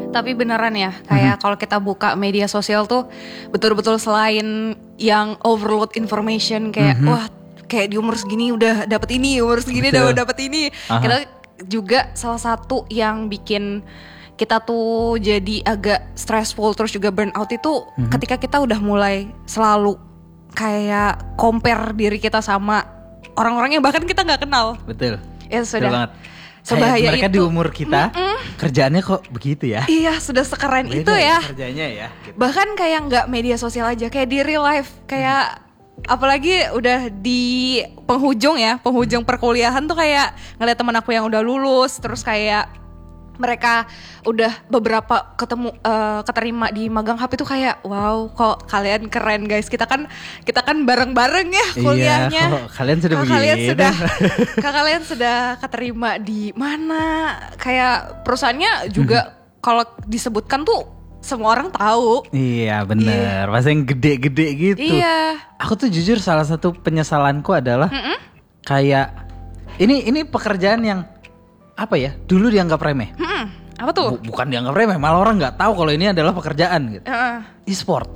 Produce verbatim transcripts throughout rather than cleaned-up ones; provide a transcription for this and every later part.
Tapi beneran ya, kayak kalau kita buka media sosial tuh betul-betul selain yang overload information kayak Mhm. wah kayak di umur segini udah dapet ini, umur segini Betul. udah dapet ini. Aha. Kita juga salah satu yang bikin kita tuh jadi agak stressful terus juga burnout itu Mhm. ketika kita udah mulai selalu kayak compare diri kita sama orang-orang yang bahkan kita nggak kenal. Betul. Ya Betul sudah. banget. Sebahaya Kayak mereka itu. di umur kita kerjaannya kok begitu ya? Iya, sudah sekeren Beda itu ya. kerjanya ya. Gitu. Bahkan kayak nggak media sosial aja, kayak di real life, kayak apalagi udah di penghujung ya, penghujung perkuliahan tuh kayak ngeliat teman aku yang udah lulus, terus kayak mereka udah beberapa ketemu eh, keterima di magang H P tuh kayak wow kok kalian keren guys, kita kan kita kan bareng-bareng ya kuliahnya. Iya, kok kalian sudah Kak begini. kalian sudah kak kalian sudah keterima di mana, kayak perusahaannya juga kalau disebutkan tuh semua orang tahu. Iya bener, pasti yang gede-gede gitu. Iya. Aku tuh jujur salah satu penyesalanku adalah Mm-mm. kayak ini ini pekerjaan yang apa ya? Dulu dianggap remeh. Mm-mm. Apa tuh? Bu- bukan dianggap remeh, malah orang nggak tahu kalau ini adalah pekerjaan gitu. Heeh. E-sport.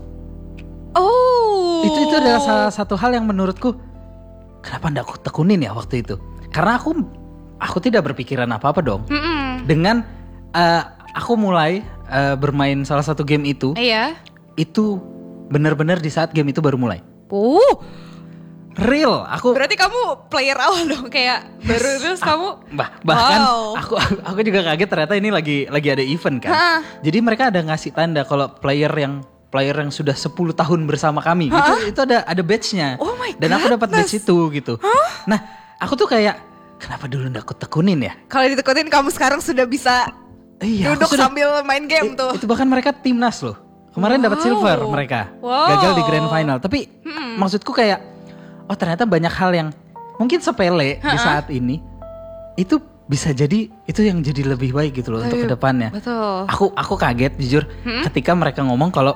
Oh. Itu itu adalah salah satu hal yang menurutku kenapa ndak aku tekunin ya waktu itu? Karena aku aku tidak berpikiran apa-apa dong. Mm-mm. Dengan eh, aku mulai eh, bermain salah satu game itu, Iya. itu benar-benar di saat game itu baru mulai. Uh. Real, aku Berarti kamu player awal dong, kayak baru terus kamu. bah, bahkan Wow. aku aku juga kaget ternyata ini lagi lagi ada event kan. Hah. Jadi mereka ada ngasih tanda kalau player yang player yang sudah sepuluh tahun bersama kami itu itu ada ada badge-nya. Oh my Dan aku dapat badge goodness. itu gitu. Nah, aku tuh kayak kenapa dulu ndak aku tekunin ya? Kalau ditekutin kamu sekarang sudah bisa Iya, duduk aku sudah- sambil main game I- tuh. Itu bahkan mereka timnas loh. Kemarin dapat Wow. silver mereka. Wow. Gagal di grand final. Tapi maksudku kayak oh ternyata banyak hal yang mungkin sepele di saat ini itu bisa jadi itu yang jadi lebih baik gitu loh untuk Ayo, kedepannya. betul. Aku aku kaget jujur ketika mereka ngomong kalau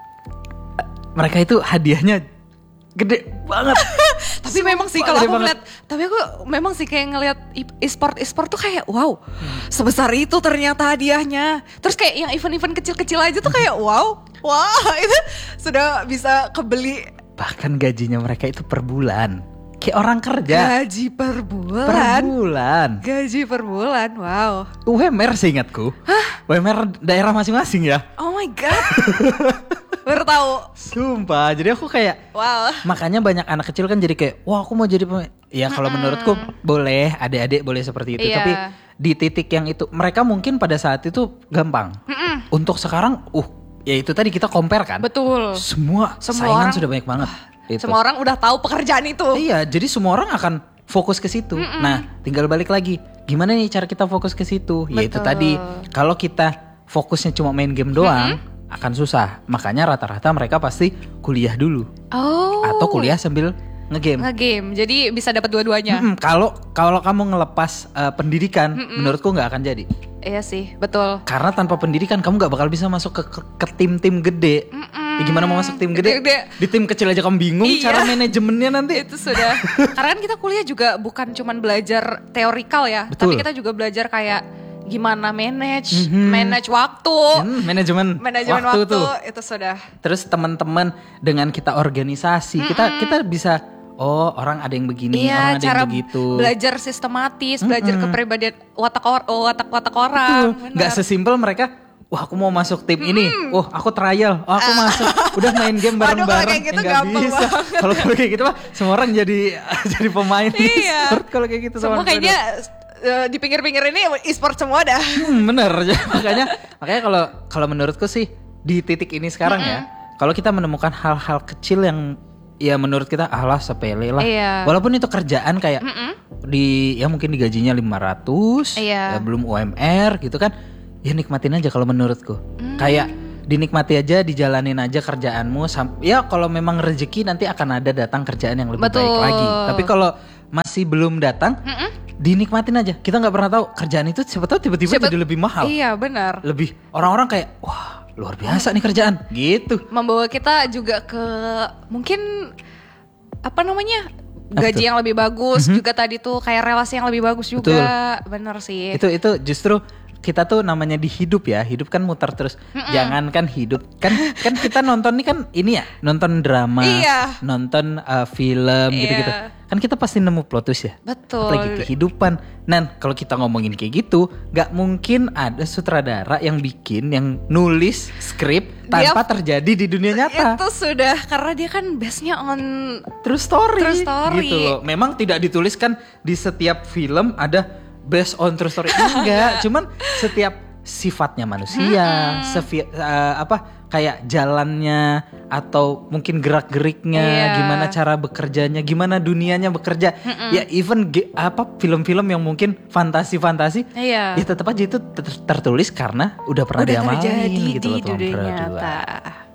eh, mereka itu hadiahnya gede banget. Tapi memang sih Sumpah, kalau gede aku banget. ngeliat, tapi aku memang sih kayak ngeliat e- e-sport e-sport tuh kayak wow, sebesar itu ternyata hadiahnya. Terus kayak yang event-event kecil-kecil aja tuh kayak wow, wah itu sudah bisa kebeli Bahkan gajinya mereka itu per bulan. Kayak orang kerja gaji per per bulan. bulan. Gaji per bulan, wow. U M R seingatku. U M R daerah masing-masing ya. Oh my god. Baru tahu. Sumpah, jadi aku kayak Wow. makanya banyak anak kecil kan jadi kayak wah aku mau jadi pemain. Ya kalau menurutku boleh, adik-adik boleh seperti itu. Iya. Tapi di titik yang itu mereka mungkin pada saat itu gampang. Mm-mm. Untuk sekarang, uh, ya itu tadi kita compare kan. Betul. Semua, Semua saingan orang- sudah banyak banget. Itu. Semua orang udah tahu pekerjaan itu. Iya, jadi semua orang akan fokus ke situ. Nah, tinggal balik lagi. Gimana nih cara kita fokus ke situ? Ya itu Betul. tadi. Kalau kita fokusnya cuma main game doang, akan susah. Makanya rata-rata mereka pasti kuliah dulu Oh. atau kuliah sambil ngegame. Nge-game. Jadi bisa dapat dua-duanya. Mm-mm, Kalau kalau kamu ngelepas uh, pendidikan, menurutku nggak akan jadi. Iya sih, betul. Karena tanpa pendidikan kamu nggak bakal bisa masuk ke ke, ke tim-tim gede. Ya gimana mau masuk tim gede? Gede-gede. Di tim kecil aja kamu bingung Iya. cara manajemennya nanti. Itu sudah. Karena kan kita kuliah juga bukan cuman belajar teorikal ya, Betul. tapi kita juga belajar kayak gimana manage, Mhm. manage waktu, Hmm, manajemen, manajemen waktu, tuh. itu sudah. Terus teman-teman dengan kita organisasi, kita kita bisa oh orang ada yang begini, Iya, orang ada cara yang begitu. belajar sistematis, belajar kepribadian watak or, oh, watak watak orang. Tuh, nggak sesimpel mereka. Wah aku mau masuk tim ini, oh aku trial, oh aku masuk, udah main game Waduh, kalau bareng-bareng, kayak gitu Eh, nggak gampang bisa. banget. Kalau kalau kayak gitu mah semua orang jadi jadi pemain Iya. e-sport kalau kayak gitu. Semua sama kayaknya eh, di pinggir-pinggir ini e-sport semua dah. Hmm, bener makanya makanya kalau kalau menurutku sih di titik ini sekarang ya, kalau kita menemukan hal-hal kecil yang ya menurut kita alah sepele lah, Iya. walaupun itu kerjaan kayak di ya mungkin digajinya lima ratus, Iya. ya belum U M R gitu kan, ya nikmatin aja kalau menurutku. Kayak dinikmati aja, dijalanin aja kerjaanmu. sam- Ya kalau memang rezeki nanti akan ada datang kerjaan yang lebih baik Betul. lagi. Tapi kalau masih belum datang, dinikmatin aja. Kita nggak pernah tahu kerjaan itu siapa tahu tiba-tiba Siapa- jadi lebih mahal. Iya, benar. Lebih orang-orang kayak wah luar biasa nih kerjaan gitu. Membawa kita juga ke mungkin apa namanya? Apa Gaji tuh? yang lebih bagus, juga tadi tuh kayak relasi yang lebih bagus juga. Bener sih. Itu itu justru kita tuh namanya di hidup ya, hidup kan muter terus. Jangan kan hidup kan kan kita nonton nih kan ini ya, nonton drama, Iya. nonton uh, film Iya. gitu-gitu. Kan kita pasti nemu plot twist ya. Betul. Apalagi kehidupan. Nah, kalau kita ngomongin kayak gitu, nggak mungkin ada sutradara yang bikin, yang nulis skrip Dia- tanpa terjadi di dunia nyata. Itu sudah karena dia kan base-nya on True story, True story. gitu loh. Memang tidak dituliskan di setiap film ada based on true story, enggak. Cuman setiap sifatnya manusia, sefi- uh, apa kayak jalannya atau mungkin gerak-geriknya, Iya. gimana cara bekerjanya, gimana dunianya bekerja. Ya even ge- apa film-film yang mungkin fantasi-fantasi, Iya. ya tetap aja itu ter- tertulis karena udah pernah udah diamalin terjadi gitu di loh, tuan dunia berdua. nyata.